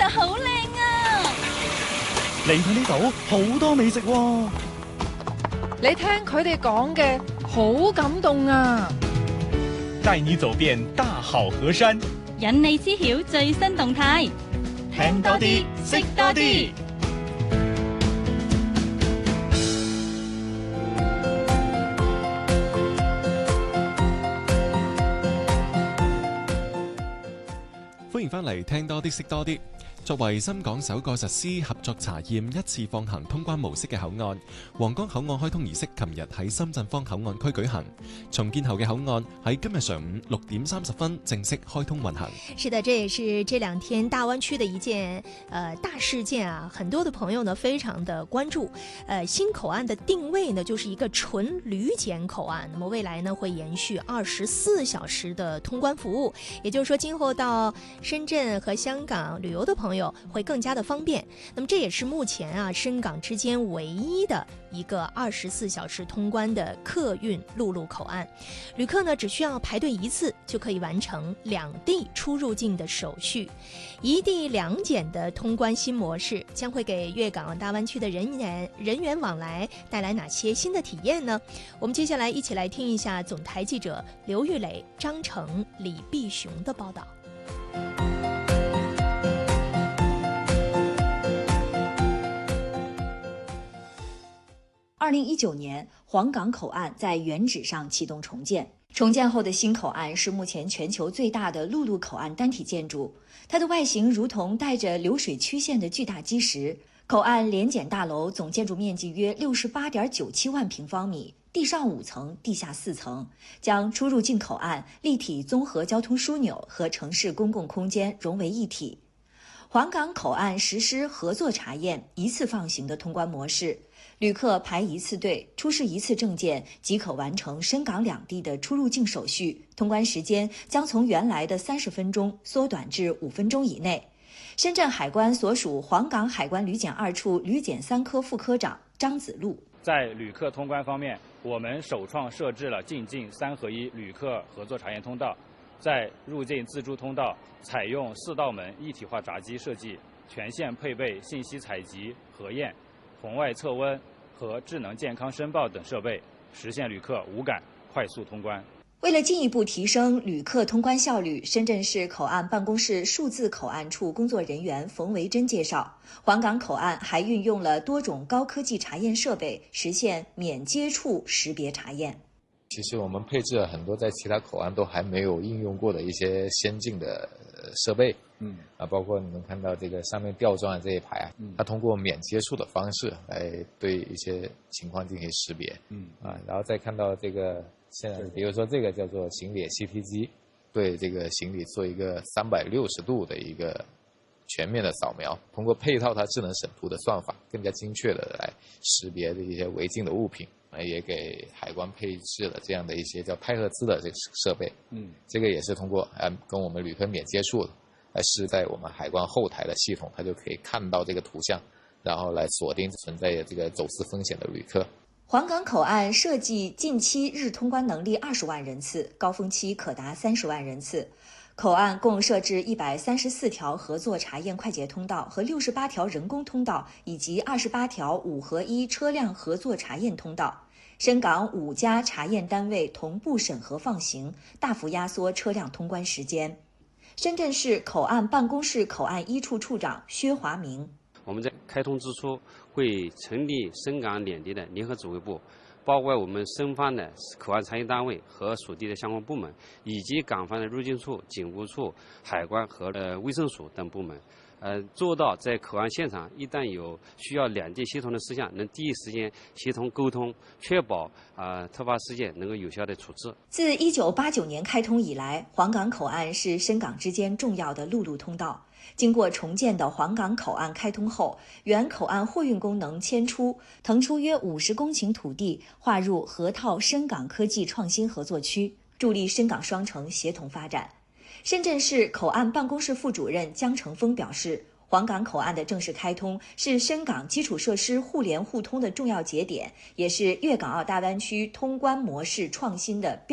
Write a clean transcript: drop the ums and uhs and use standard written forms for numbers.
好靚啊！ 嚟睇呢度好多美食喎。 你聽佢哋講嘅好感動啊！ 帶你走遍大好河山， 引你知曉最新動態， 聽多啲，識多啲。 歡迎返嚟聽多啲識多啲。作為深港首個實施合作查驗一次放行通關模式嘅口岸，皇崗口岸開通儀式琴日喺深圳方口岸區舉行。重建後嘅口岸喺今日上午6點30分正式開通運行。 是的，這也是這兩天大灣區的一件大事件啊，很多的朋友呢非常的關注。新口岸的定位呢就是一個純旅檢口岸，那麼未來呢會延續24小時的通關服務，也就是說今後到深圳和香港旅遊的朋友會更加的方便。那麼這也是目前啊深港之間唯一的一個24小時通關的客運陸路口岸。旅客呢只需要排隊一次就可以完成兩地出入境的手續。一地兩檢的通關新模式將會給粵港澳大灣區的人員往來帶來哪些新的體驗呢？我們接下來一起來聽一下總台記者劉玉磊、張成、李碧雄的報道。 2019年，皇崗口岸在原址上啟動重建。重建後的新口岸是目前全球最大的陸路口岸單體建築，它的外形如同帶着流水曲線的巨大基石。口岸聯檢大樓總建築面積約68.97萬平方米，地上5層，地下4層，將出入境口岸、立體綜合交通樞紐和城市公共空間融為一體。皇崗口岸實施合作查驗一次放行的通關模式，旅客排一次隊，出示一次證件即可完成深港兩地的出入境手續，通關時間將從原來的30分鐘縮短至5分鐘以內。深圳海關所屬皇崗海關旅檢2處旅檢3科副科長張子路， 在旅客通關方面，我們首創設置了進境3合1旅客合作查驗通道，在入境自助通道採用4道門一體化閘機設計，全線配備信息採集、核驗、紅外測溫和智能健康申報等設備，實現旅客無感快速通關。 為了進一步提升旅客通關效率，深圳市口岸辦公室數字口岸處工作人員馮維珍介紹，皇崗口岸還運用了多種高科技查驗設備，實現免接觸識別查驗。 其實我們配置了很多在其他口岸都還沒有應用過的一些先進的設備，包括你們看到這個上面吊裝的這一排啊，它通過免接觸的方式來對一些情況進行識別，然後再看到這個現在，比如說這個叫做行李 CT 機，對這個行李做一個360度的一個全面的掃描，通過配套它智能審圖的算法，更加精確的來識別這些違禁的物品。也給海關配置了這樣的一些叫拍赫茲的這個設備，這個也是通過跟我們旅客免接觸的，是在我們海關後台的系統，它就可以看到這個圖像，然後來鎖定存在這個走私風險的旅客。 皇崗口岸設計近期日通關能力20萬人次，高峰期可達30萬人次。口岸共設置134條合作查驗快捷通道和68條人工通道，以及28條5合1車輛合作查驗通道。深港5家查驗單位同步審核放行，大幅壓縮車輛通關時間。深圳市口岸辦公室口岸1處處長薛華明， 我們在開通之初會成立深港兩地的聯合指揮部，包括我們深方的口岸查驗單位和屬地的相關部門，以及港方的入境處、警務處、海關和衛生署等部門，做到在口岸現場一旦有需要兩地協同的事項，能第一時間協同溝通，確保突發事件能夠有效的處置。 自1989年開通以來，皇崗口岸是深港之間重要的陸路通道。經過重建的皇崗口岸開通後，原口岸貨運功能遷出，騰出約50公頃土地，劃入河套深港科技創新合作區，助力深港雙城協同發展。深圳市口岸辦公室副主任江成峰表示，皇崗口岸的正式開通是深港基礎設施互聯互通的重要節點，也是粵港澳大灣區通關模式創新的